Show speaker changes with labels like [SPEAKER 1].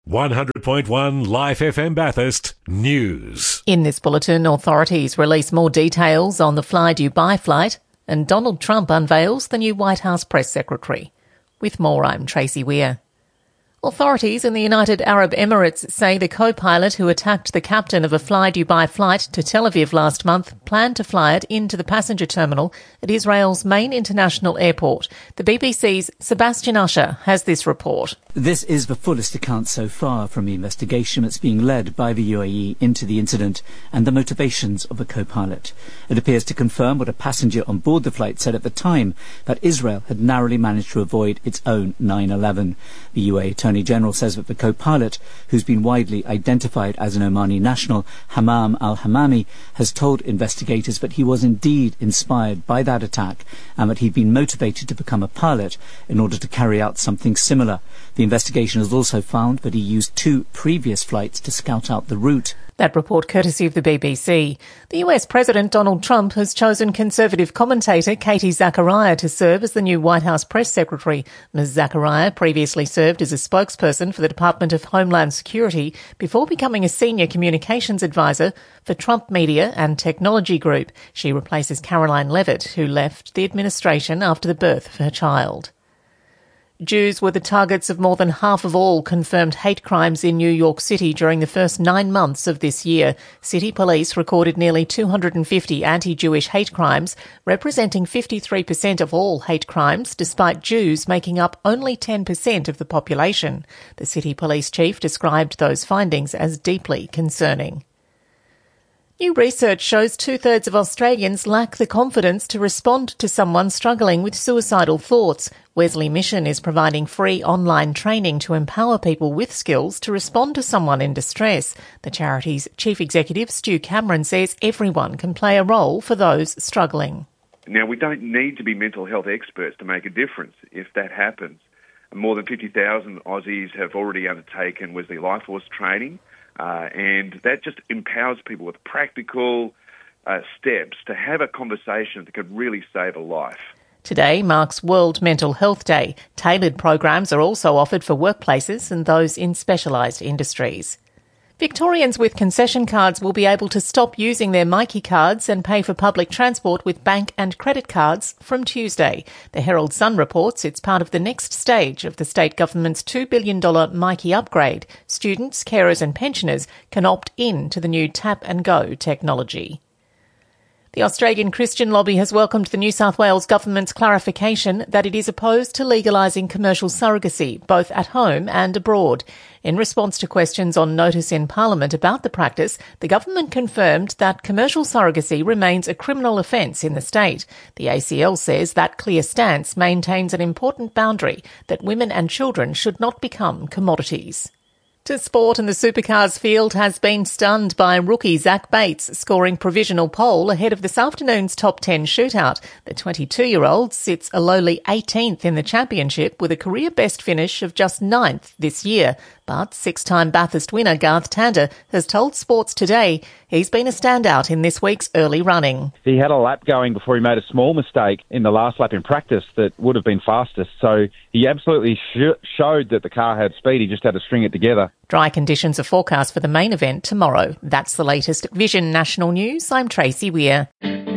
[SPEAKER 1] 100.1 Life FM Bathurst News.
[SPEAKER 2] In this bulletin, authorities release more details on the Fly Dubai flight, and Donald Trump unveils the new White House press secretary. With more, I'm Tracy Weir. Authorities in the United Arab Emirates say the co-pilot who attacked the captain of a Fly Dubai flight to Tel Aviv last month planned to fly it into the passenger terminal at Israel's main international airport. The BBC's Sebastian Usher has this report.
[SPEAKER 3] This is the fullest account so far from the investigation that's being led by the UAE into the incident and the motivations of the co-pilot. It appears to confirm what a passenger on board the flight said at the time, that Israel had narrowly managed to avoid its own 9/11. The UAE Attorney General says that the co-pilot, who's been widely identified as an Omani national, Hammam al-Hammami, has told investigators that he was indeed inspired by that attack and that he'd been motivated to become a pilot in order to carry out something similar. The investigation has also found that he used 2 previous flights to scout out the route.
[SPEAKER 2] That report courtesy of the BBC. The US President Donald Trump has chosen conservative commentator Katie Zachariah to serve as the new White House press secretary. Ms. Zachariah previously served as a spokesperson for the Department of Homeland Security before becoming a senior communications advisor for Trump Media and Technology Group. She replaces Caroline Levitt, who left the administration after the birth of her child. Jews were the targets of more than half of all confirmed hate crimes in New York City during the first 9 months of this year. City police recorded nearly 250 anti-Jewish hate crimes, representing 53% of all hate crimes, despite Jews making up only 10% of the population. The city police chief described those findings as deeply concerning. New research shows 2/3 of Australians lack the confidence to respond to someone struggling with suicidal thoughts. Wesley Mission is providing free online training to empower people with skills to respond to someone in distress. The charity's chief executive, Stu Cameron, says everyone can play a role for those struggling.
[SPEAKER 4] Now, we don't need to be mental health experts to make a difference if that happens. More than 50,000 Aussies have already undertaken Wesley Life Force training. And that just empowers people with practical steps to have a conversation that could really save a life.
[SPEAKER 2] Today marks World Mental Health Day. Tailored programs are also offered for workplaces and those in specialised industries. Victorians with concession cards will be able to stop using their Myki cards and pay for public transport with bank and credit cards from Tuesday. The Herald Sun reports it's part of the next stage of the state government's $2 billion Myki upgrade. Students, carers and pensioners can opt in to the new tap and go technology. The Australian Christian Lobby has welcomed the New South Wales government's clarification that it is opposed to legalising commercial surrogacy, both at home and abroad. In response to questions on notice in Parliament about the practice, the government confirmed that commercial surrogacy remains a criminal offence in the state. The ACL says that clear stance maintains an important boundary that women and children should not become commodities. To sport, and the Supercars field has been stunned by rookie Zach Bates scoring provisional pole ahead of this afternoon's top 10 shootout. The 22-year-old sits a lowly 18th in the championship with a career best finish of just 9th this year. But 6-time Bathurst winner Garth Tander has told Sports Today he's been a standout in this week's early running.
[SPEAKER 5] He had a lap going before he made a small mistake in the last lap in practice that would have been fastest. So he absolutely showed that the car had speed. He just had to string it together.
[SPEAKER 2] Dry conditions are forecast for the main event tomorrow. That's the latest Vision National News. I'm Tracy Weir.